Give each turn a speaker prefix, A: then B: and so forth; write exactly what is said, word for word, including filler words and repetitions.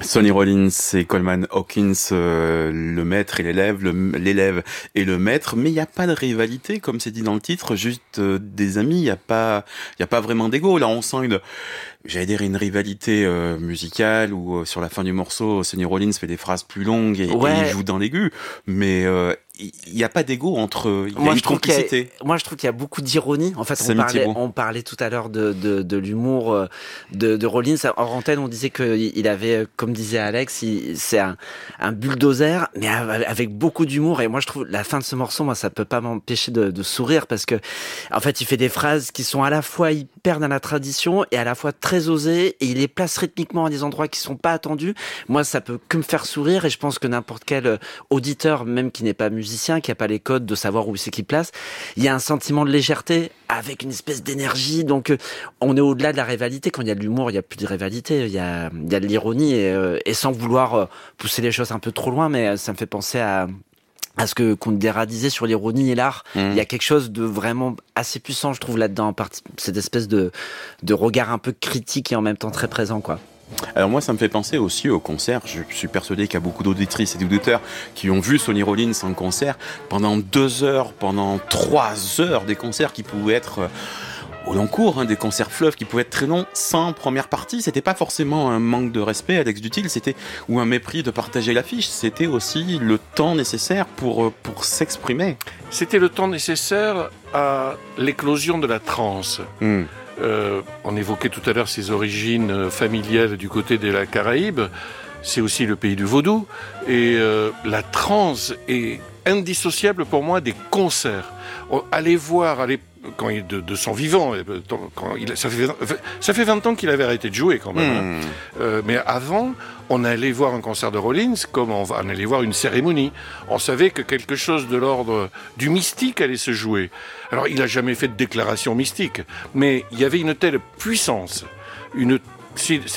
A: Sonny Rollins et Coleman Hawkins, euh, le maître et l'élève, le, l'élève et le maître, mais il n'y a pas de rivalité, comme c'est dit dans le titre, juste euh, des amis, il n'y a pas, il y a pas vraiment d'ego. Là, on sent une, j'allais dire une rivalité euh, musicale où euh, sur la fin du morceau, Sonny Rollins fait des phrases plus longues et,
B: ouais.
A: et il joue dans l'aigu, mais euh, il n'y a pas d'ego entre eux, il y
B: moi,
A: a une
B: je trouve
A: complicité.
B: Qu'il y a, moi, je trouve qu'il y a beaucoup d'ironie. En fait, on parlait, on parlait tout à l'heure de, de, de l'humour de, de Rollins. Hors antenne, on disait qu'il avait, comme disait Alex, il, c'est un, un bulldozer, mais avec beaucoup d'humour. Et moi, je trouve la fin de ce morceau, moi, ça peut pas m'empêcher de, de sourire parce que, en fait, il fait des phrases qui sont à la fois hyper dans la tradition et à la fois très osées, et il les place rythmiquement à des endroits qui sont pas attendus. Moi, ça peut que me faire sourire, et je pense que n'importe quel auditeur, même qui n'est pas musicien, qui a pas les codes de savoir où c'est qu'il place, il y a un sentiment de légèreté avec une espèce d'énergie. Donc, on est au-delà de la rivalité. Quand il y a de l'humour, il y a plus de rivalité. Il y a, il y a de l'ironie, et, euh, et sans vouloir pousser les choses un peu trop loin, mais ça me fait penser à à ce que qu'on disait sur l'ironie et l'art. Mmh. Il y a quelque chose de vraiment assez puissant, je trouve, là-dedans, cette espèce de de regard un peu critique et en même temps très présent, quoi.
A: Alors moi, ça me fait penser aussi au concert. Je suis persuadé qu'il y a beaucoup d'auditrices et d'auditeurs qui ont vu Sonny Rollins en concert pendant deux heures, pendant trois heures, des concerts qui pouvaient être au long cours, hein, des concerts fleuves qui pouvaient être très longs, sans première partie. C'était pas forcément un manque de respect, Alex Dutil, c'était ou un mépris de partager l'affiche. C'était aussi le temps nécessaire pour pour s'exprimer.
C: C'était le temps nécessaire à l'éclosion de la trance. Mmh. Euh, on évoquait tout à l'heure ses origines familiales du côté de la Caraïbe. C'est aussi le pays du vaudou. Et euh, la trance est indissociable pour moi des concerts. Allez voir, allez, quand il, de, de son vivant, quand il, ça, fait, ça fait vingt ans qu'il avait arrêté de jouer quand même. Mmh. Hein. Euh, mais avant, on allait voir un concert de Rollins comme on, on allait voir une cérémonie. On savait que quelque chose de l'ordre du mystique allait se jouer. Alors, il n'a jamais fait de déclaration mystique, mais il y avait une telle puissance, une...